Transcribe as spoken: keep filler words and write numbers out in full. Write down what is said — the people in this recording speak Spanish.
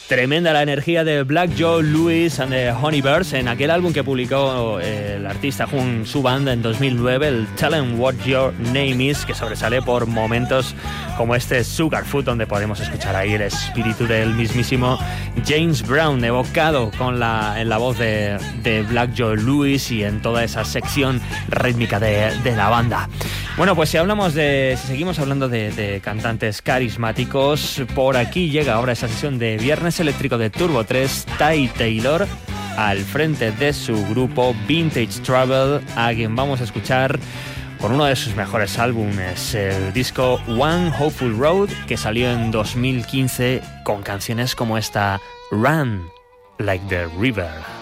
Tremenda la energía de Black Joe Lewis and the Honeybirds en aquel álbum que publicó el artista con su banda en dos mil nueve, el Tell 'Em What Your Name Is, que sobresale por momentos como este Sugarfoot, donde podemos escuchar ahí el espíritu del mismísimo James Brown evocado con la, en la voz de, de Black Joe Lewis y en toda esa sección rítmica de, de la banda. Bueno, pues si hablamos de, si seguimos hablando de, de cantantes carismáticos, por aquí llega ahora esa sesión de Viernes Eléctrico de Turbo tres, Ty Taylor al frente de su grupo Vintage Travel, a quien vamos a escuchar con uno de sus mejores álbumes, el disco One Hopeful Road, que salió en dos mil quince con canciones como esta, Run Like the River.